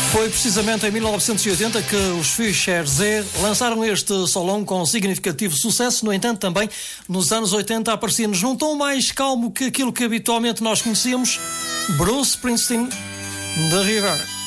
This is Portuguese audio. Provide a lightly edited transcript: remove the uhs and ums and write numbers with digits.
Foi precisamente em 1980 que os Fischer Z lançaram este solão com significativo sucesso. No entanto, também nos anos 80 aparecia-nos num tom mais calmo que aquilo que habitualmente nós conhecíamos, Bruce Springsteen, de River.